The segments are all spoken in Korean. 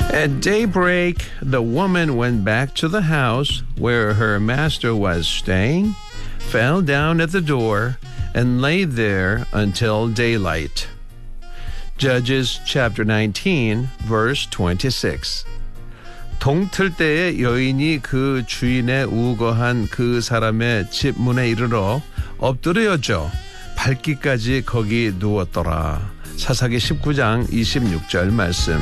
At daybreak, the woman went back to the house where her master was staying, fell down at the door, and lay there until daylight. Judges chapter 19, verse 26. 동틀 때에 여인이 그 주인의 우거한 그 사람의 집 문에 이르러 엎드려져 밟기까지 거기 누웠더라. 사사기 19장 26절 말씀.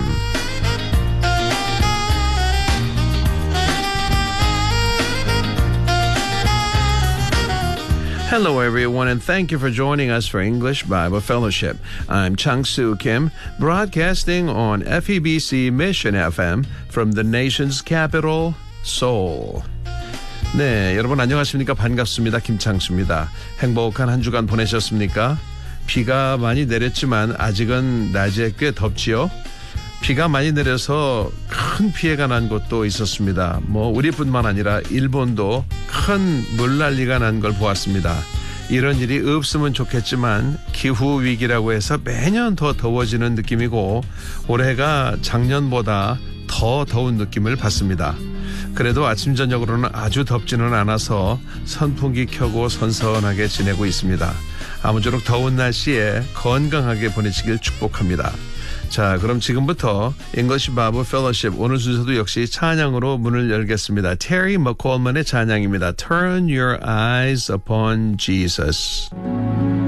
Hello everyone and thank you for joining us for English Bible Fellowship. I'm Chang-Soo Kim, broadcasting on FEBC Mission FM from the nation's capital, Seoul. 네, 여러분 안녕하십니까? 반갑습니다. 김창수입니다. 행복한 한 주간 보내셨습니까? 비가 많이 내렸지만 아직은 낮에 꽤 덥지요? 비가 많이 내려서 큰 피해가 난 곳도 있었습니다. 우리뿐만 아니라 일본도 큰 물난리가 난 걸 보았습니다. 이런 일이 없으면 좋겠지만 기후위기라고 해서 매년 더 더워지는 느낌이고 올해가 작년보다 더 더운 느낌을 받습니다. 그래도 아침 저녁으로는 아주 덥지는 않아서 선풍기 켜고 선선하게 지내고 있습니다. 아무쪼록 더운 날씨에 건강하게 보내시길 축복합니다. 자, 그럼 지금부터 English Bible Fellowship 오늘 순서도 역시 찬양으로 문을 열겠습니다. Terry McColeman의 찬양입니다. Turn your eyes upon Jesus.